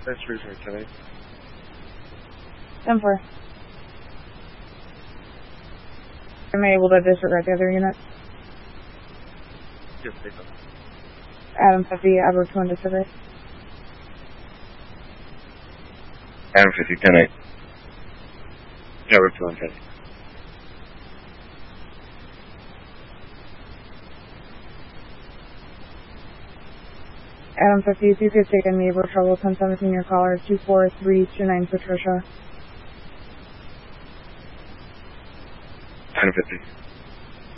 That's reason tonight. 10-4. Am I able to disregard the other units? Yes, take them. Adam 50, Edward 2 Pacific. Adam 50, 10-8. Edward 2 10. Adam 50, if you could take in neighbor trouble 1017, your caller 24329 Patricia. Adam 50.